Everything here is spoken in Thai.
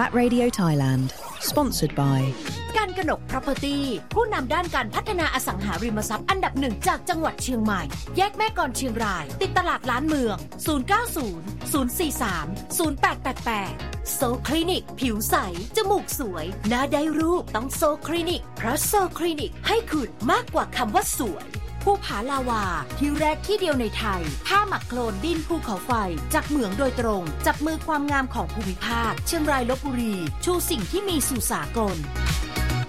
That Radio Thailand Sponsored by การกนก Property ผู้นำด้านการพัฒนาอสังหาริมทรัพย์อันดับหนึ่งจากจังหวัดเชียงใหม่แยกแม่กลเชียงรายติดตลาดล้านเมือง090 043 0888โซคลินิกผิวใสจมูกสวยหน้าได้รูปต้องโซคลินิกเพราะโซคลินิกให้คุณมากกว่าคำว่าสวยภูผาลาวาที่แรกที่เดียวในไทยผ้าหมักโคลนดินภูเขาไฟจากเหมืองโดยตรงจับมือความงามของภูมิภาคเชียงรายลพบุรีชูสิ่งที่มีสู่สากล